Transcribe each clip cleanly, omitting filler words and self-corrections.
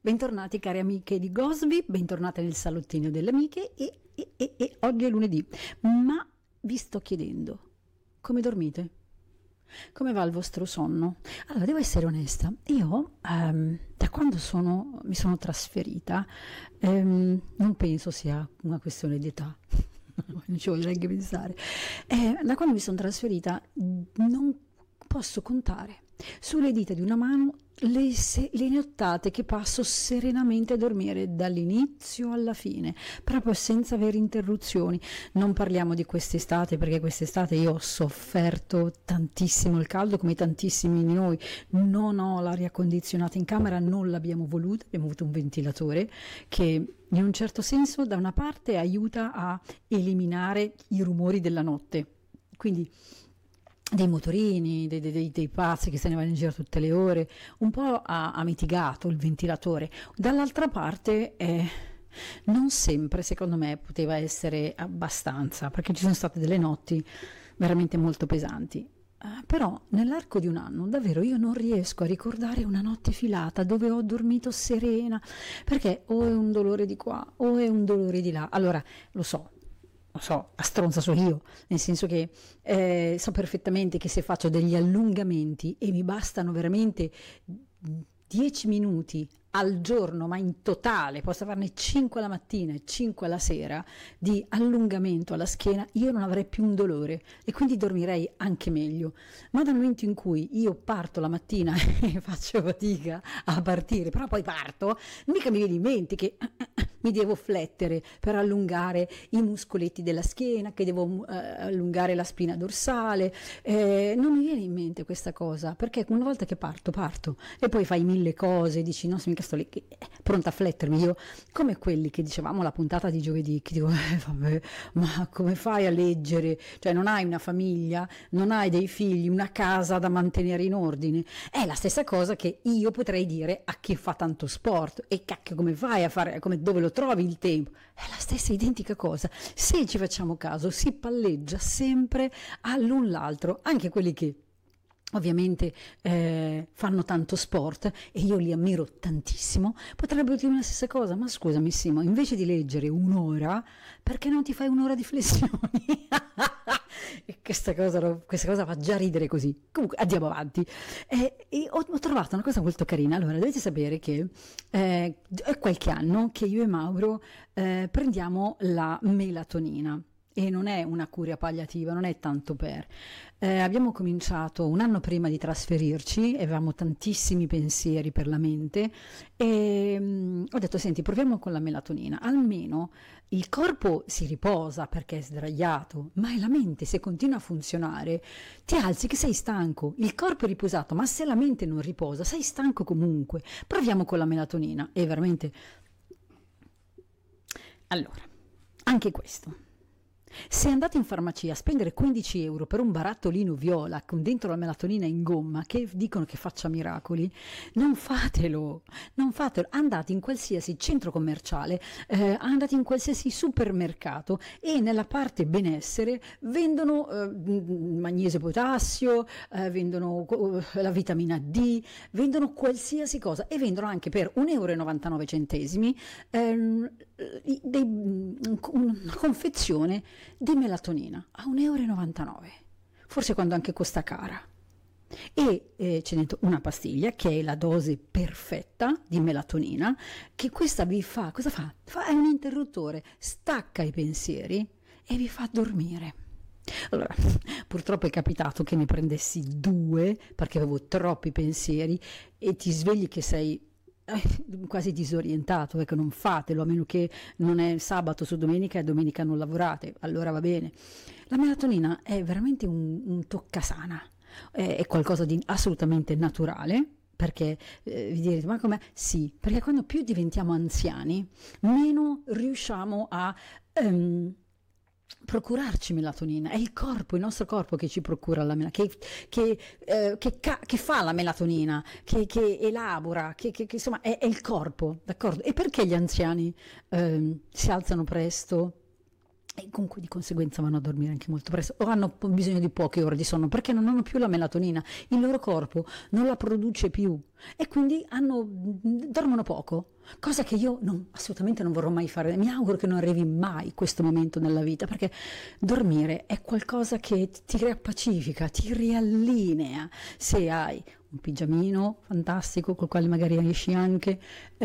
Bentornati cari amiche di Gosby, bentornate nel salottino delle amiche e oggi è lunedì, ma vi sto chiedendo, come dormite? Come va il vostro sonno? Allora, devo essere onesta, io da quando mi sono trasferita, non penso sia una questione di età, non ci voglio neanche pensare, da quando mi sono trasferita non posso contare sulle dita di una mano le nottate che passo serenamente a dormire dall'inizio alla fine, proprio senza avere interruzioni. Non parliamo di quest'estate, perché quest'estate io ho sofferto tantissimo il caldo, come tantissimi di noi. Non ho l'aria condizionata in camera, non l'abbiamo voluta, abbiamo avuto un ventilatore che in un certo senso da una parte aiuta a eliminare i rumori della notte, quindi dei motorini, dei pazzi che se ne vanno in giro tutte le ore, un po' ha mitigato il ventilatore. Dall'altra parte non sempre, secondo me, poteva essere abbastanza, perché ci sono state delle notti veramente molto pesanti. Però nell'arco di un anno davvero io non riesco a ricordare una notte filata dove ho dormito serena, perché o è un dolore di qua o è un dolore di là. Allora, lo so, a stronza so io, nel senso che so perfettamente che se faccio degli allungamenti e mi bastano veramente 10 minuti al giorno, ma in totale posso farne 5 alla mattina e 5 alla sera di allungamento alla schiena, io non avrei più un dolore e quindi dormirei anche meglio. Ma dal momento in cui io parto la mattina e faccio fatica a partire, però poi parto, mica mi viene in mente che mi devo flettere per allungare i muscoletti della schiena, che devo allungare la spina dorsale, non mi viene in mente questa cosa, perché una volta che parto e poi fai mille cose, dici no, se mica sto lì pronta a flettermi, io come quelli che dicevamo la puntata di giovedì, che dico vabbè, ma come fai a leggere, cioè non hai una famiglia, non hai dei figli, una casa da mantenere in ordine, è la stessa cosa che io potrei dire a chi fa tanto sport, e cacchio come fai a fare, come, dove lo trovi il tempo? È la stessa identica cosa, se ci facciamo caso si palleggia sempre all'un l'altro, anche quelli che ovviamente fanno tanto sport e io li ammiro tantissimo, potrebbero dire la stessa cosa, ma scusami Simo, invece di leggere un'ora, perché non ti fai un'ora di flessioni? E questa cosa fa già ridere così. Comunque andiamo avanti. E ho trovato una cosa molto carina. Allora, dovete sapere che è qualche anno che io e Mauro prendiamo la melatonina. E non è una cura palliativa, non è tanto per. Abbiamo cominciato un anno prima di trasferirci, avevamo tantissimi pensieri per la mente e ho detto, senti, proviamo con la melatonina, almeno il corpo si riposa perché è sdraiato, ma la mente, se continua a funzionare, ti alzi che sei stanco, il corpo è riposato, ma se la mente non riposa, sei stanco comunque. Proviamo con la melatonina e veramente. Allora, anche questo. Se andate in farmacia a spendere 15 euro per un barattolino viola con dentro la melatonina in gomma che dicono che faccia miracoli, non fatelo, andate in qualsiasi centro commerciale, andate in qualsiasi supermercato e nella parte benessere vendono magnesio e potassio, vendono la vitamina D, vendono qualsiasi cosa e vendono anche per 1,99 euro una confezione di melatonina a 1,99 euro, forse quando anche costa cara, e c'è dentro una pastiglia che è la dose perfetta di melatonina, che questa vi fa, cosa fa? È un interruttore, stacca i pensieri e vi fa dormire. Allora, purtroppo è capitato che ne prendessi 2 perché avevo troppi pensieri e ti svegli che sei quasi disorientato, ecco, non fatelo, a meno che non è sabato su domenica e domenica non lavorate, allora va bene. La melatonina è veramente un toccasana, è qualcosa di assolutamente naturale, perché vi direte, ma com'è? Sì, perché quando più diventiamo anziani, meno riusciamo a procurarci melatonina. È il corpo, il nostro corpo che ci procura la melatonina, che fa la melatonina, che elabora, che insomma è il corpo, d'accordo? E perché gli anziani si alzano presto e comunque di conseguenza vanno a dormire anche molto presto o hanno bisogno di poche ore di sonno perché non hanno più la melatonina, il loro corpo non la produce più e quindi dormono poco, cosa che io assolutamente non vorrò mai fare. Mi auguro che non arrivi mai questo momento nella vita, perché dormire è qualcosa che ti riappacifica, ti riallinea. Se hai un pigiamino fantastico col quale magari esci anche,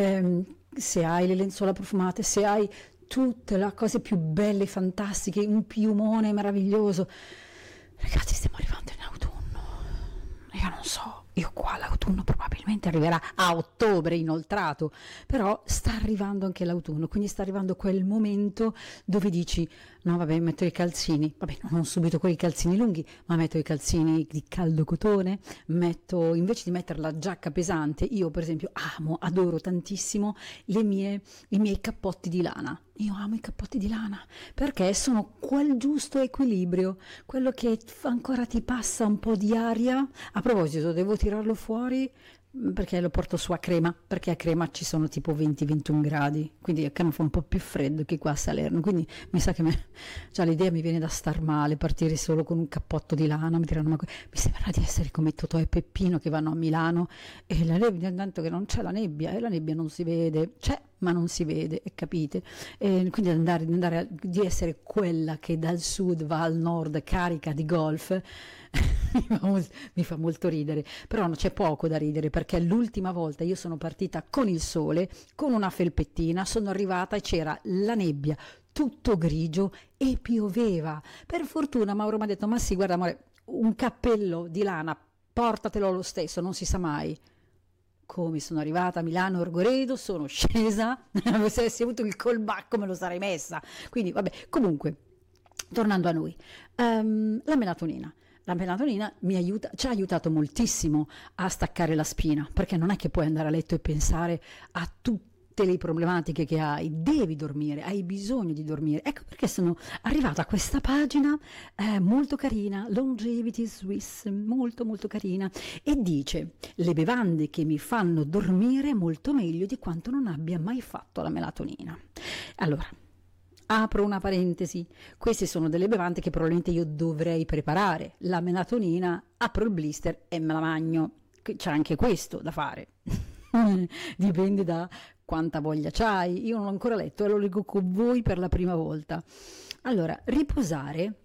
se hai le lenzuola profumate, se hai tutte le cose più belle, fantastiche, un piumone meraviglioso. Ragazzi, stiamo arrivando in autunno. Io non so, io qua l'autunno probabilmente arriverà a ottobre inoltrato, però sta arrivando anche l'autunno, quindi sta arrivando quel momento dove dici no vabbè, metto i calzini, vabbè non subito quei calzini lunghi, ma metto i calzini di caldo cotone, invece di mettere la giacca pesante, io per esempio adoro tantissimo i miei cappotti di lana. Io amo i cappotti di lana perché sono quel giusto equilibrio, quello che ancora ti passa un po' di aria. A proposito, devo tirarlo fuori perché lo porto su a Crema, perché a Crema ci sono tipo 20-21 gradi, quindi a Crema fa un po' più freddo che qua a Salerno, quindi mi sa che già l'idea mi viene da star male, partire solo con un cappotto di lana, mi sembra di essere come Totò e Peppino che vanno a Milano e la nebbia, tanto che non c'è la nebbia e la nebbia non si vede, c'è ma non si vede, capite? E quindi di essere quella che dal sud va al nord carica di golf mi fa molto ridere, però c'è poco da ridere perché l'ultima volta io sono partita con il sole, con una felpettina, sono arrivata e c'era la nebbia, tutto grigio e pioveva. Per fortuna Mauro mi ha detto ma sì, guarda amore, un cappello di lana portatelo lo stesso, non si sa mai. Come sono arrivata a Milano Orgoredo, sono scesa, se avessi avuto il colbacco me lo sarei messa. Quindi vabbè, comunque, tornando a noi, la melatonina. La melatonina ci ha aiutato moltissimo a staccare la spina, perché non è che puoi andare a letto e pensare a tutte le problematiche che hai, devi dormire, hai bisogno di dormire. Ecco perché sono arrivata a questa pagina molto carina, Longevity Swiss, molto molto carina, e dice: le bevande che mi fanno dormire molto meglio di quanto non abbia mai fatto la melatonina. Allora, apro una parentesi, queste sono delle bevande che probabilmente io dovrei preparare. La melatonina, apro il blister e me la magno. C'è anche questo da fare. Dipende da quanta voglia c'hai. Io non l'ho ancora letto e lo leggo con voi per la prima volta. Allora, riposare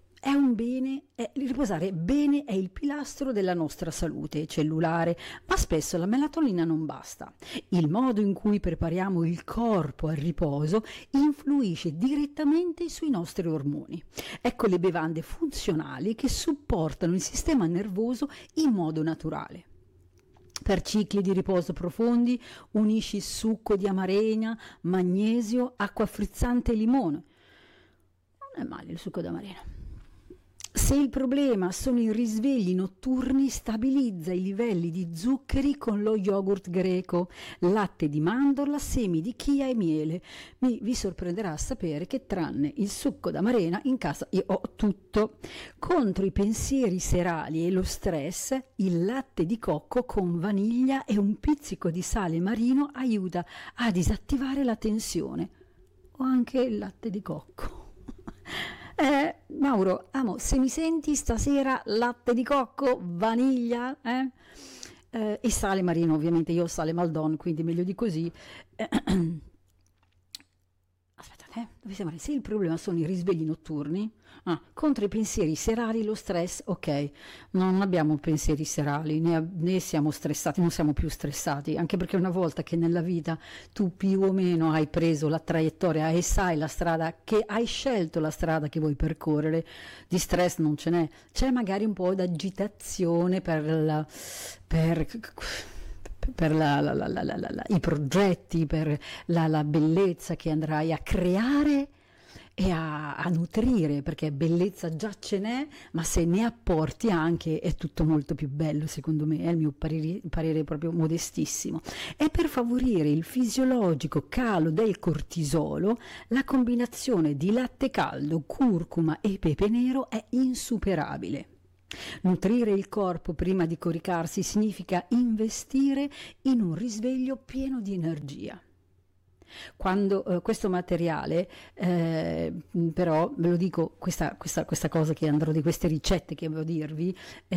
bene è il pilastro della nostra salute cellulare, ma spesso la melatonina non basta. Il modo in cui prepariamo il corpo al riposo influisce direttamente sui nostri ormoni. Ecco le bevande funzionali che supportano il sistema nervoso in modo naturale. Per cicli di riposo profondi unisci succo di amarena, magnesio, acqua frizzante e limone. Non è male il succo d'amarena. Se il problema sono i risvegli notturni, stabilizza i livelli di zuccheri con lo yogurt greco, latte di mandorla, semi di chia e miele. Vi sorprenderà sapere che tranne il succo d'amarena in casa io ho tutto. Contro i pensieri serali e lo stress, il latte di cocco con vaniglia e un pizzico di sale marino aiuta a disattivare la tensione. O anche il latte di cocco. Mauro, amo, se mi senti stasera latte di cocco, vaniglia e sale marino, ovviamente io ho sale Maldon, quindi meglio di così. Aspettate, dove siamo? Se il problema sono i risvegli notturni, contro i pensieri serali, lo stress, ok, non abbiamo pensieri serali, né siamo stressati, non siamo più stressati, anche perché una volta che nella vita tu più o meno hai preso la traiettoria e sai la strada, che hai scelto la strada che vuoi percorrere, di stress non ce n'è, c'è magari un po' d'agitazione per i progetti, per la bellezza che andrai a creare e a nutrire, perché bellezza già ce n'è, ma se ne apporti anche è tutto molto più bello, secondo me, è il mio parere proprio modestissimo. E per favorire il fisiologico calo del cortisolo, la combinazione di latte caldo, curcuma e pepe nero è insuperabile. Nutrire il corpo prima di coricarsi significa investire in un risveglio pieno di energia. Quando questo materiale, però ve lo dico, questa cosa che andrò di queste ricette che devo dirvi,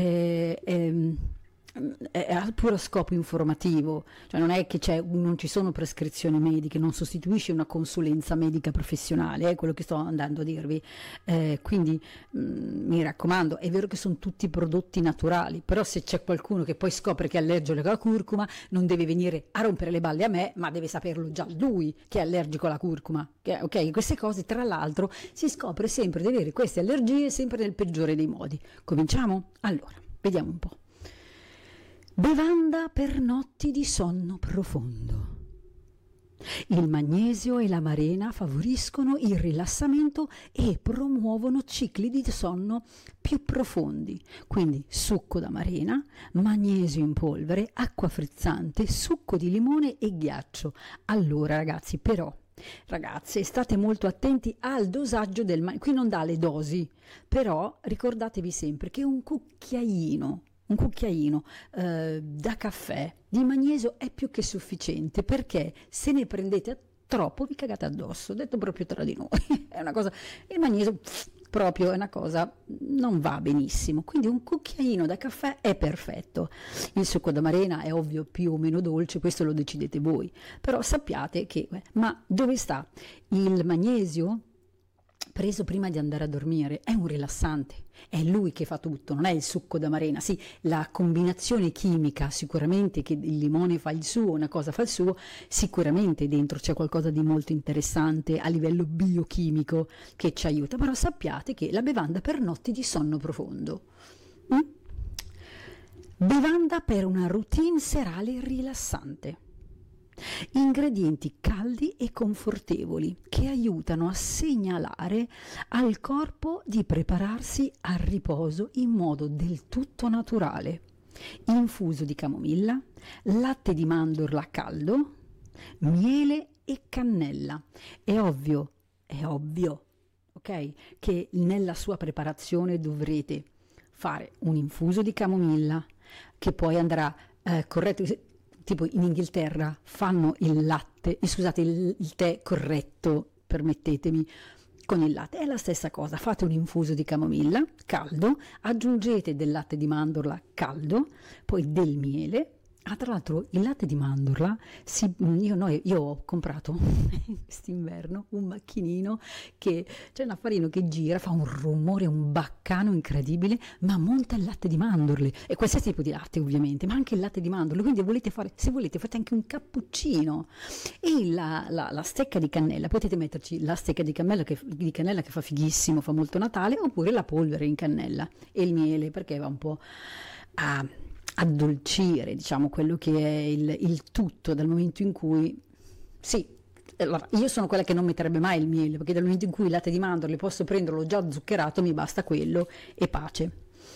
è a puro scopo informativo, cioè non è che non ci sono prescrizioni mediche, non sostituisce una consulenza medica professionale, è quello che sto andando a dirvi, quindi mi raccomando, è vero che sono tutti prodotti naturali, però se c'è qualcuno che poi scopre che è allergico alla curcuma non deve venire a rompere le balle a me, ma deve saperlo già lui che è allergico alla curcuma, ok? Queste cose tra l'altro si scopre sempre di avere queste allergie sempre nel peggiore dei modi. Cominciamo? Allora, vediamo un po'. Bevanda per notti di sonno profondo. Il magnesio e l'amarena favoriscono il rilassamento e promuovono cicli di sonno più profondi. Quindi succo d'amarena, magnesio in polvere, acqua frizzante, succo di limone e ghiaccio. Allora ragazzi, però, ragazze, state molto attenti al dosaggio del magnesio. Qui non dà le dosi, però ricordatevi sempre che un cucchiaino da caffè di magnesio è più che sufficiente, perché se ne prendete troppo vi cagate addosso, detto proprio tra di noi. È una cosa, il magnesio proprio è una cosa, non va benissimo, quindi un cucchiaino da caffè è perfetto. Il succo d'amarena è ovvio più o meno dolce, questo lo decidete voi, però sappiate che, ma dove sta il magnesio? Preso prima di andare a dormire, è un rilassante, è lui che fa tutto, non è il succo d'amarena. Sì, la combinazione chimica, sicuramente che il limone fa il suo, una cosa fa il suo, sicuramente dentro c'è qualcosa di molto interessante a livello biochimico che ci aiuta, però sappiate che la bevanda per notti di sonno profondo. Bevanda per una routine serale rilassante. Ingredienti caldi e confortevoli che aiutano a segnalare al corpo di prepararsi al riposo in modo del tutto naturale. Infuso di camomilla, latte di mandorla caldo, miele e cannella. È ovvio, ok, che nella sua preparazione dovrete fare un infuso di camomilla che poi andrà corretto. Tipo in Inghilterra fanno il tè corretto, permettetemi, con il latte. È la stessa cosa, fate un infuso di camomilla caldo, aggiungete del latte di mandorla caldo, poi del miele. Tra l'altro il latte di mandorla, io ho comprato quest'inverno un macchinino che c'è un affarino che gira, fa un rumore, un baccano incredibile, ma monta il latte di mandorle, e qualsiasi tipo di latte ovviamente, ma anche il latte di mandorle, quindi se volete fate anche un cappuccino. E la stecca di cannella, potete metterci la stecca di cannella che fa fighissimo, fa molto Natale, oppure la polvere in cannella, e il miele perché va un po' a addolcire, diciamo, quello che è il tutto, dal momento in cui sì, allora, io sono quella che non metterebbe mai il miele, perché dal momento in cui il latte di mandorle posso prenderlo già zuccherato, mi basta quello e pace.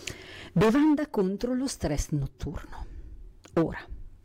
Bevanda contro lo stress notturno. Ora,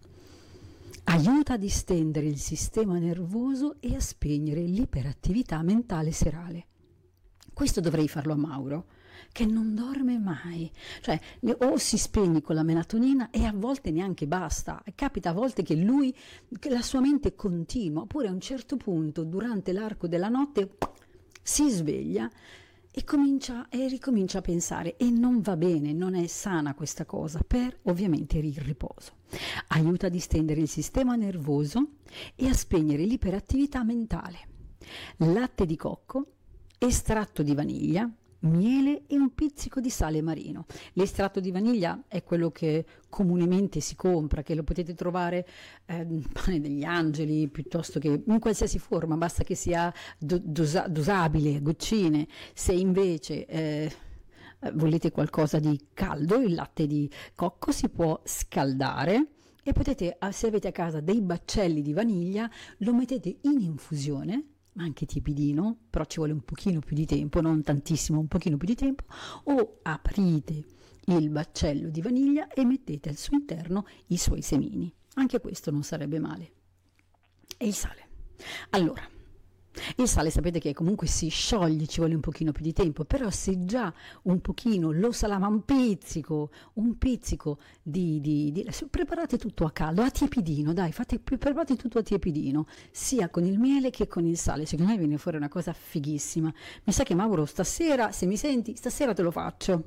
aiuta a distendere il sistema nervoso e a spegnere l'iperattività mentale serale. Questo dovrei farlo a Mauro, che non dorme mai, cioè o si spegne con la melatonina e a volte neanche basta, capita a volte che la sua mente continua, oppure a un certo punto durante l'arco della notte si sveglia e ricomincia a pensare, e non va bene, non è sana questa cosa, per ovviamente il riposo. Aiuta a distendere il sistema nervoso e a spegnere l'iperattività mentale. Latte di cocco, estratto di vaniglia, miele e un pizzico di sale marino. L'estratto di vaniglia è quello che comunemente si compra, che lo potete trovare pane degli angeli, piuttosto che in qualsiasi forma, basta che sia dosabile, goccine. Se invece volete qualcosa di caldo, il latte di cocco si può scaldare e potete, se avete a casa dei baccelli di vaniglia, lo mettete in infusione, ma anche tiepidino, però ci vuole un pochino più di tempo, non tantissimo, un pochino più di tempo, o aprite il baccello di vaniglia e mettete al suo interno i suoi semini. Anche questo non sarebbe male. E il sale. Allora, Il sale sapete che comunque si scioglie, ci vuole un pochino più di tempo, però se già un pochino lo salama, un pizzico preparate tutto a caldo, a tiepidino, dai, preparate tutto a tiepidino, sia con il miele che con il sale, secondo me viene fuori una cosa fighissima. Mi sa che Mauro stasera, se mi senti, stasera te lo faccio.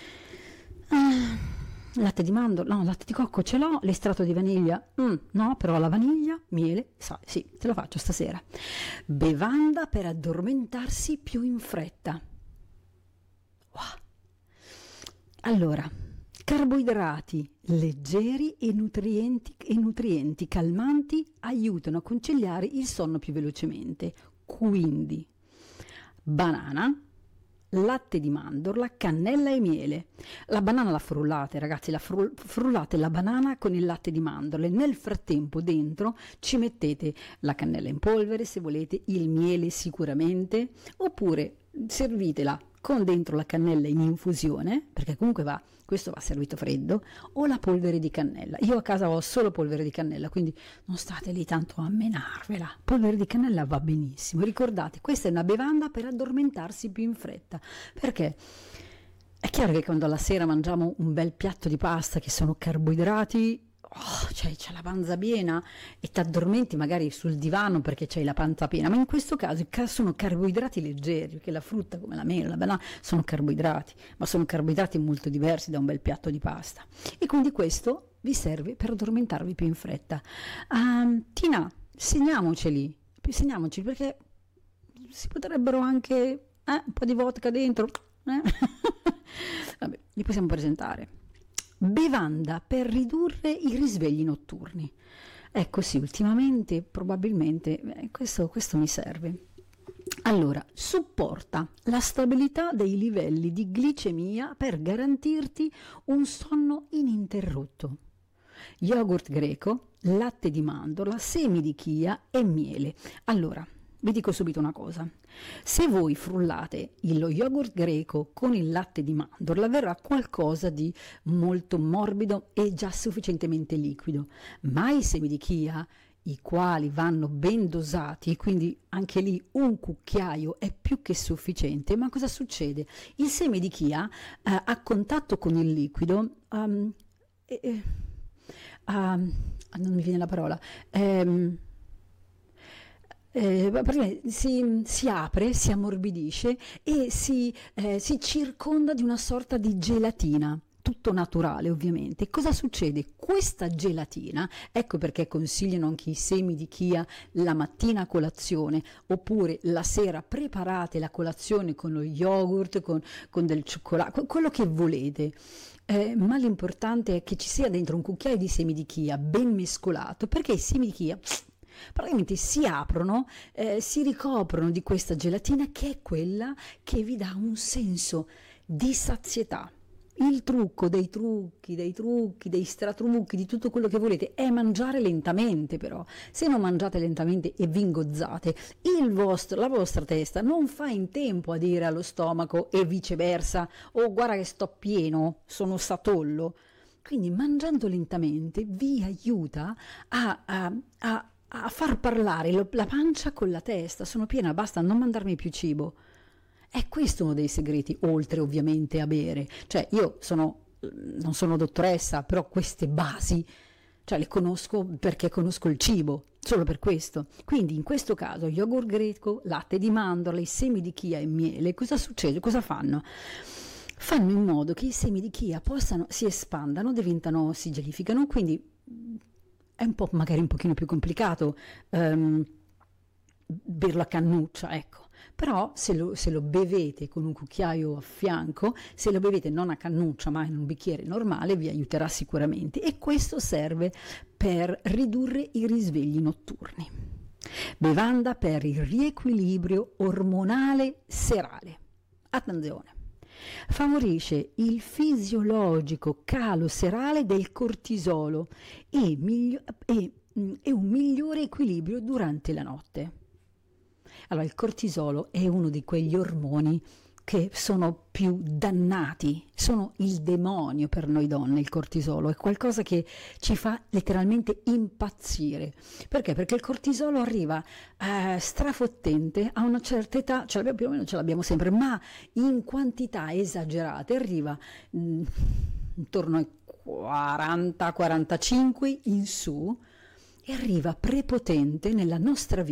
Latte di mandorla, no, latte di cocco ce l'ho, l'estratto di vaniglia, no, però la vaniglia, miele, sale, sì, te lo faccio stasera. Bevanda per addormentarsi più in fretta. Wow. Allora, carboidrati leggeri e nutrienti calmanti aiutano a conciliare il sonno più velocemente. Quindi, banana, latte di mandorla, cannella e miele. La banana la frullate, ragazzi, frullate la banana con il latte di mandorle. Nel frattempo dentro ci mettete la cannella in polvere, se volete, il miele sicuramente, oppure servitela con dentro la cannella in infusione, perché comunque questo va servito freddo, o la polvere di cannella. Io a casa ho solo polvere di cannella, quindi non state lì tanto a menarvela. Polvere di cannella va benissimo. Ricordate, questa è una bevanda per addormentarsi più in fretta, perché è chiaro che quando alla sera mangiamo un bel piatto di pasta che sono carboidrati, cioè c'è la panza piena e ti addormenti magari sul divano perché c'hai la panza piena, ma in questo caso sono carboidrati leggeri, perché la frutta come la mela, la banana sono carboidrati, ma sono carboidrati molto diversi da un bel piatto di pasta, e quindi questo vi serve per addormentarvi più in fretta. Tina, segniamoceli perché si potrebbero anche un po' di vodka dentro, vabbè, li possiamo presentare. Bevanda per ridurre i risvegli notturni. Ecco sì, ultimamente probabilmente questo mi serve. Allora, supporta la stabilità dei livelli di glicemia per garantirti un sonno ininterrotto. Yogurt greco, latte di mandorla, semi di chia e miele. Allora, vi dico subito una cosa: se voi frullate lo yogurt greco con il latte di mandorla verrà qualcosa di molto morbido e già sufficientemente liquido, ma i semi di chia, i quali vanno ben dosati, quindi anche lì un cucchiaio è più che sufficiente. Ma cosa succede? Il seme di chia a contatto con il liquido non mi viene la parola, si apre, si ammorbidisce e si circonda di una sorta di gelatina, tutto naturale ovviamente. Cosa succede? Questa gelatina, ecco perché consigliano anche i semi di chia la mattina a colazione, oppure la sera preparate la colazione con lo yogurt, con del cioccolato, quello che volete. Ma l'importante è che ci sia dentro un cucchiaio di semi di chia ben mescolato, perché i semi di chia praticamente si aprono, si ricoprono di questa gelatina che è quella che vi dà un senso di sazietà. Il trucco dei trucchi, dei stratrucchi, di tutto quello che volete è mangiare lentamente. Però se non mangiate lentamente e vi ingozzate, la vostra testa non fa in tempo a dire allo stomaco e viceversa: oh, guarda che sto pieno, sono satollo. Quindi mangiando lentamente vi aiuta a far parlare la pancia con la testa. Sono piena, basta, non mandarmi più cibo. È questo uno dei segreti, oltre ovviamente a bere. Cioè io non sono dottoressa, però queste basi, cioè le conosco perché conosco il cibo, solo per questo. Quindi in questo caso yogurt greco, latte di mandorle, i semi di chia e miele, cosa succede? Cosa fanno? Fanno in modo che i semi di chia si espandano, si gelificano, quindi è magari un pochino più complicato berlo a cannuccia, ecco. Però se lo bevete con un cucchiaio a fianco, se lo bevete non a cannuccia ma in un bicchiere normale, vi aiuterà sicuramente, e questo serve per ridurre i risvegli notturni. Bevanda per il riequilibrio ormonale serale. Attenzione! Favorisce il fisiologico calo serale del cortisolo e un migliore equilibrio durante la notte. Allora, il cortisolo è uno di quegli ormoni che sono più dannati, sono il demonio per noi donne, il cortisolo, è qualcosa che ci fa letteralmente impazzire. Perché? Perché il cortisolo arriva strafottente a una certa età, ce l'abbiamo, più o meno ce l'abbiamo sempre, ma in quantità esagerate, arriva intorno ai 40-45 in su, e arriva prepotente nella nostra vita